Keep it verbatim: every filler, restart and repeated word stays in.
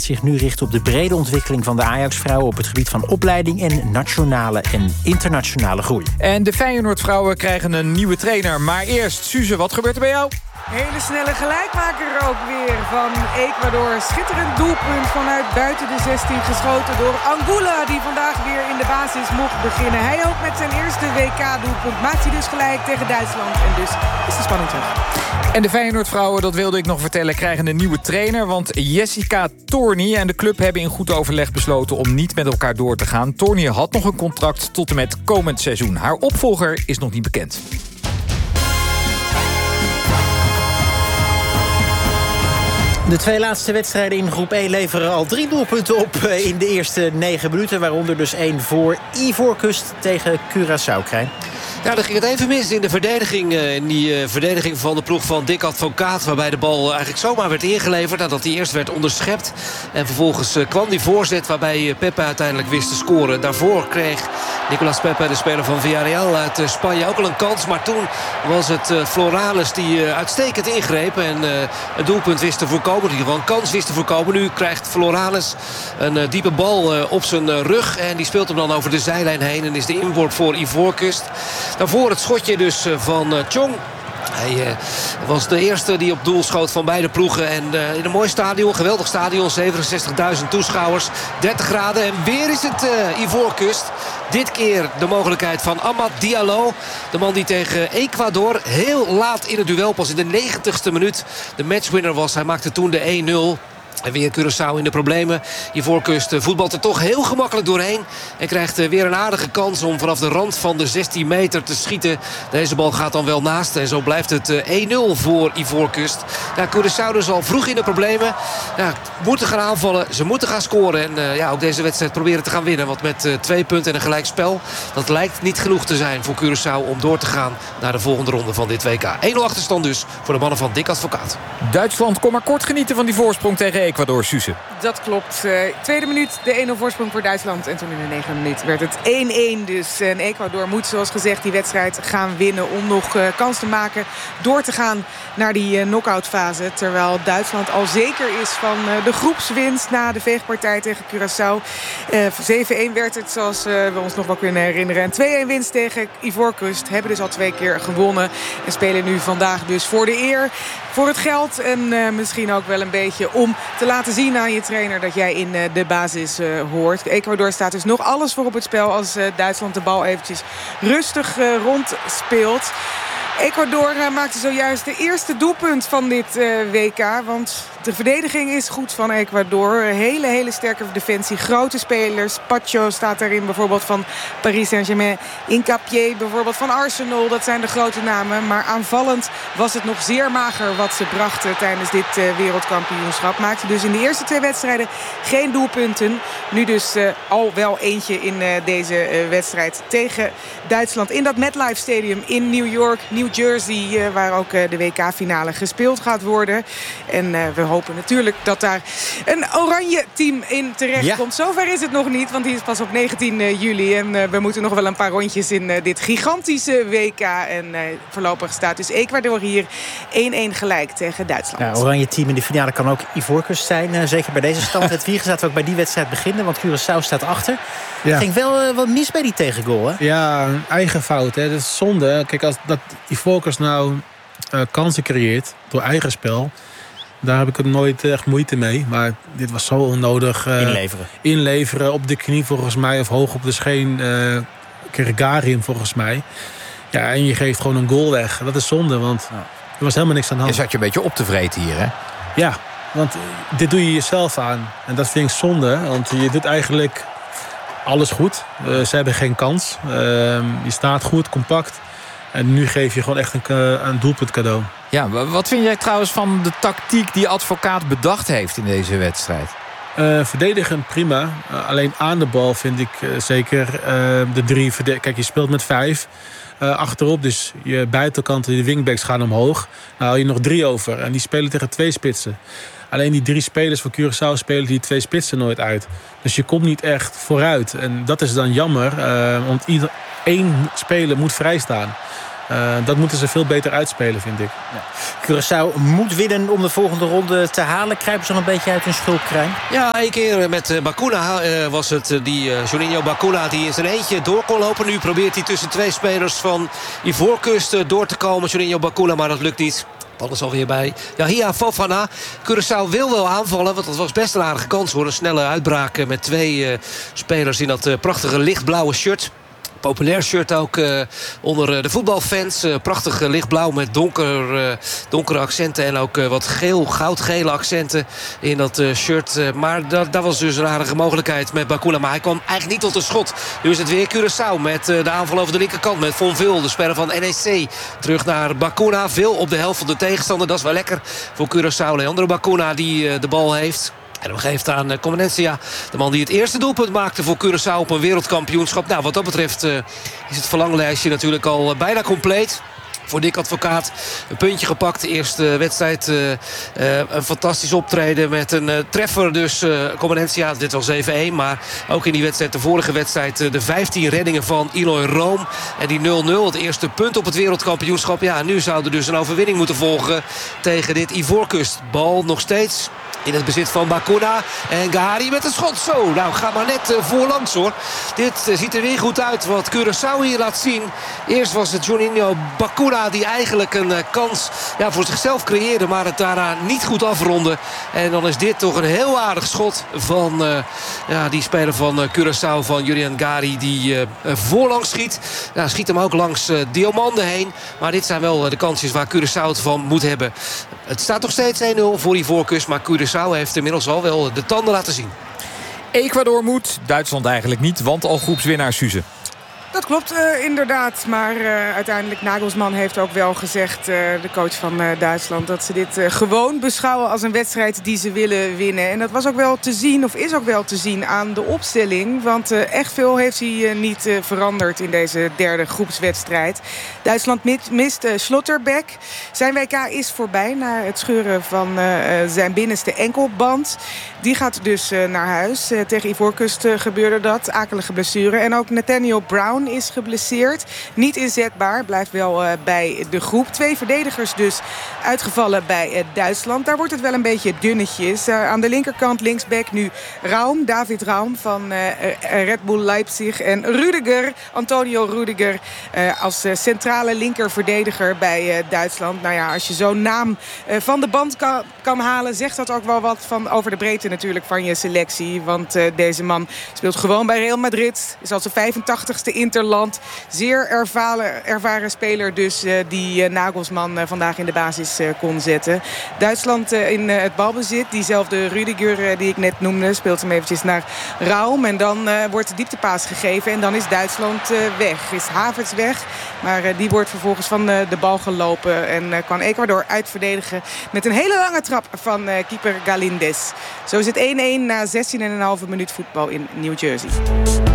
gaat zich nu richten op de brede ontwikkeling van de Ajax-vrouwen op het gebied van opleiding en nationale en internationale groei. En de Feyenoord-vrouwen krijgen een nieuwe trainer. Maar eerst, Suze, wat gebeurt er bij jou? Hele snelle gelijkmaker ook weer van Ecuador. Schitterend doelpunt vanuit buiten de zestien geschoten door Angulo, die vandaag weer in de basis mocht beginnen. Hij ook met zijn eerste W K-doelpunt. Maakt hij dus gelijk tegen Duitsland. En dus is de spanning terug. En de Feyenoord-vrouwen, dat wilde ik nog vertellen, krijgen een nieuwe trainer. Want Jessica Torny en de club hebben in goed overleg besloten om niet met elkaar door te gaan. Torny had nog een contract tot en met komend seizoen. Haar opvolger is nog niet bekend. De twee laatste wedstrijden in groep E leveren al drie doelpunten op in de eerste negen minuten. Waaronder dus één voor Ivoorkust tegen Curaçao. Krijn. Ja, dan ging het even mis in de verdediging. In die uh, verdediging van de ploeg van Dick Advocaat. Waarbij de bal eigenlijk zomaar werd ingeleverd. Nadat hij eerst werd onderschept. En vervolgens uh, kwam die voorzet waarbij uh, Pepe uiteindelijk wist te scoren. Daarvoor kreeg Nicolas Pepe, de speler van Villarreal uit uh, Spanje, ook al een kans. Maar toen was het uh, Florales die uh, uitstekend ingreep. En uh, een doelpunt wist te voorkomen. In ieder geval een kans wist te voorkomen. Nu krijgt Florales een uh, diepe bal uh, op zijn uh, rug. En die speelt hem dan over de zijlijn heen. En is de inworp voor Ivoorkust. Daarvoor het schotje dus van uh, Chong. Hij uh, was de eerste die op doel schoot van beide ploegen. En uh, in een mooi stadion, geweldig stadion. zevenenzestigduizend toeschouwers, dertig graden. En weer is het uh, Ivoorkust. Dit keer de mogelijkheid van Amad Diallo. De man die tegen Ecuador heel laat in het duel, pas in de negentigste minuut, de matchwinner was. Hij maakte toen de één nul. En weer Curaçao in de problemen. Ivoorkust voetbalt er toch heel gemakkelijk doorheen. En krijgt weer een aardige kans om vanaf de rand van de zestien meter te schieten. Deze bal gaat dan wel naast. En zo blijft het één nul voor Ivoorkust. Ja, Curaçao dus al vroeg in de problemen. Ja, moeten gaan aanvallen. Ze moeten gaan scoren. En uh, ja, ook deze wedstrijd proberen te gaan winnen. Want met uh, twee punten en een gelijkspel, dat lijkt niet genoeg te zijn voor Curaçao om door te gaan naar de volgende ronde van dit W K. één nul achterstand dus voor de mannen van Dick Advocaat. Duitsland kon maar kort genieten van die voorsprong tegen Ecuador, Suze. Dat klopt. Uh, tweede minuut, de één nul voorsprong voor Duitsland. En toen in de negende minuut werd het één één. Dus en Ecuador moet, zoals gezegd, die wedstrijd gaan winnen om nog uh, kans te maken door te gaan naar die uh, knock-out fase. Terwijl Duitsland al zeker is van uh, de groepswinst na de veegpartij tegen Curaçao. Uh, zeven één werd het, zoals uh, we ons nog wel kunnen herinneren. En twee één winst tegen Ivoorkust. Hebben dus al twee keer gewonnen. En spelen nu vandaag dus voor de eer, voor het geld. En uh, misschien ook wel een beetje om te laten zien aan je trainer dat jij in uh, de basis uh, hoort. Ecuador staat dus nog alles voor op het spel als uh, Duitsland de bal eventjes rustig uh, rond speelt. Ecuador uh, maakte zojuist de eerste doelpunt van dit uh, W K. Want de verdediging is goed van Ecuador. Hele, hele sterke defensie. Grote spelers. Pacho staat daarin bijvoorbeeld van Paris Saint-Germain. Incapié bijvoorbeeld van Arsenal. Dat zijn de grote namen. Maar aanvallend was het nog zeer mager wat ze brachten tijdens dit uh, wereldkampioenschap. Maakte dus in de eerste twee wedstrijden geen doelpunten. Nu dus uh, al wel eentje in uh, deze uh, wedstrijd tegen Duitsland. In dat MetLife Stadium in New York, New Jersey, uh, waar ook uh, de W K-finale gespeeld gaat worden. En uh, we hopen natuurlijk dat daar een oranje team in terecht ja. komt. Zover is het nog niet, want die is pas op negentien juli. En uh, we moeten nog wel een paar rondjes in uh, dit gigantische W K. En uh, voorlopig staat dus Ecuador hier één één gelijk tegen Duitsland. Ja, oranje team in de finale kan ook Ivoorkust zijn. Uh, zeker bij deze stand. Het Wiegen zaten we ook bij die wedstrijd beginnen, want Curaçao staat achter. Ja. Het ging wel uh, wat mis bij die tegengoal, hè? Ja, eigen fout. Hè. Dat is zonde. Kijk, als dat Ivoorkust nou uh, kansen creëert door eigen spel, daar heb ik er nooit echt moeite mee. Maar dit was zo onnodig. Uh, inleveren. Inleveren op de knie volgens mij. Of hoog op de scheen. Uh, Kergarin volgens mij. Ja, en je geeft gewoon een goal weg. Dat is zonde, want ja. er was helemaal niks aan de hand. Je zat je een beetje op te vreten hier, hè? Ja, want dit doe je jezelf aan. En dat vind ik zonde. Want je doet eigenlijk alles goed. Uh, ze hebben geen kans. Uh, je staat goed, compact. En nu geef je gewoon echt een, een doelpunt cadeau. Ja, wat vind jij trouwens van de tactiek die Advocaat bedacht heeft in deze wedstrijd? Uh, verdedigen prima. Uh, alleen aan de bal vind ik uh, zeker uh, de drie... Verde- Kijk, je speelt met vijf uh, achterop. Dus je buitenkanten, de wingbacks gaan omhoog. Nou haal je nog drie over. En die spelen tegen twee spitsen. Alleen die drie spelers van Curaçao spelen die twee spitsen nooit uit. Dus je komt niet echt vooruit. En dat is dan jammer. Uh, want ieder, één speler moet vrijstaan. Uh, dat moeten ze veel beter uitspelen, vind ik. Ja. Curaçao moet winnen om de volgende ronde te halen. Kruipen ze nog een beetje uit hun schulpkrijn? Ja, een keer met uh, Bacuna uh, was het uh, die uh, Juninho Bacuna die in zijn eentje door kon lopen. Nu probeert hij tussen twee spelers van Ivoorkust uh, door te komen. Juninho Bacuna, maar dat lukt niet. Dat is alweer bij Yahia Fofana. Curaçao wil wel aanvallen, want dat was best een aardige kans hoor. Een snelle uitbraak met twee uh, spelers in dat uh, prachtige lichtblauwe shirt. Populair shirt ook uh, onder de voetbalfans. Uh, prachtig uh, lichtblauw met donker, uh, donkere accenten. En ook uh, wat geel, goudgele accenten in dat uh, shirt. Uh, maar dat, dat was dus een aardige mogelijkheid met Bacuna. Maar hij kwam eigenlijk niet tot een schot. Nu is het weer Curaçao met uh, de aanval over de linkerkant. Met Fonville, de speler van N E C. Terug naar Bacuna. Veel op de helft van de tegenstander. Dat is wel lekker voor Curaçao. Leandro Bacuna die uh, de bal heeft. En dan geeft aan uh, Comenencia, de man die het eerste doelpunt maakte voor Curaçao op een wereldkampioenschap. Nou, wat dat betreft uh, is het verlanglijstje natuurlijk al uh, bijna compleet. Voor Dick Advocaat een puntje gepakt. De eerste wedstrijd uh, uh, een fantastisch optreden met een uh, treffer. Dus uh, Comenencia, dit was zeven één. Maar ook in die wedstrijd, de vorige wedstrijd... Uh, de vijftien reddingen van Eloy Room. En die nul nul, het eerste punt op het wereldkampioenschap. Ja, nu zou er dus een overwinning moeten volgen tegen dit Ivoorkust. Bal nog steeds in het bezit van Bacuna. En Gahari met een schot. Zo, nou, ga maar net uh, voorlangs hoor. Dit uh, ziet er weer goed uit wat Curaçao hier laat zien. Eerst was het Juninho Bacuna die eigenlijk een uh, kans ja, voor zichzelf creëerde. Maar het daarna niet goed afronde. En dan is dit toch een heel aardig schot van uh, ja, die speler van uh, Curaçao. Van Julian Gahari die uh, voorlangs schiet. Ja, schiet hem ook langs uh, Diomande heen. Maar dit zijn wel uh, de kansjes waar Curaçao het van moet hebben. Het staat nog steeds één nul voor Ivoorkust. Maar Curaçao heeft inmiddels al wel de tanden laten zien. Ecuador moet, Duitsland eigenlijk niet, want al groepswinnaar Suze. Dat klopt uh, inderdaad, maar uh, uiteindelijk Nagelsman heeft ook wel gezegd, uh, de coach van uh, Duitsland, dat ze dit uh, gewoon beschouwen als een wedstrijd die ze willen winnen. En dat was ook wel te zien, of is ook wel te zien aan de opstelling, want uh, echt veel heeft hij uh, niet uh, veranderd in deze derde groepswedstrijd. Duitsland mist uh, Schlotterbeck. Zijn W K is voorbij na het scheuren van uh, zijn binnenste enkelband. Die gaat dus uh, naar huis. Uh, tegen Ivoorkust uh, gebeurde dat, akelige blessure. En ook Nathaniel Brown is geblesseerd. Niet inzetbaar, blijft wel uh, bij de groep. Twee verdedigers dus uitgevallen bij uh, Duitsland. Daar wordt het wel een beetje dunnetjes. Uh, aan de linkerkant linksback nu Raum, David Raum van uh, Red Bull Leipzig. En Rudiger, Antonio Rudiger uh, als uh, centrale linkerverdediger bij uh, Duitsland. Nou ja, als je zo'n naam uh, van de band kan, kan halen, zegt dat ook wel wat van over de breedte natuurlijk van je selectie. Want uh, deze man speelt gewoon bij Real Madrid. Is al zijn vijfentachtigste interland. Zeer ervaren, ervaren speler dus uh, die uh, Nagelsman uh, vandaag in de basis uh, kon zetten. Duitsland uh, in uh, het balbezit. Diezelfde Rudiger uh, die ik net noemde speelt hem eventjes naar Raum. En dan uh, wordt de dieptepaas gegeven. En dan is Duitsland uh, weg. Is Havertz weg. Maar uh, die wordt vervolgens van uh, de bal gelopen. En uh, kan Ecuador uitverdedigen met een hele lange trap van uh, keeper Galíndez. Zo is het één één na zestien komma vijf minuut voetbal in New Jersey.